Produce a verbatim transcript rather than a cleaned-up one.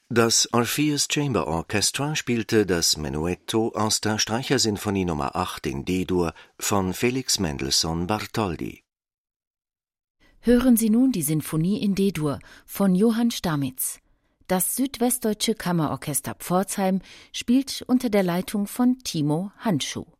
Das Orpheus Chamber Orchestra spielte das Menuetto aus der Streichersinfonie Nummer acht in D-Dur von Felix Mendelssohn Bartholdy. Hören Sie nun die Sinfonie in D-Dur von Johann Stamitz. Das Südwestdeutsche Kammerorchester Pforzheim spielt unter der Leitung von Timo Handschuh.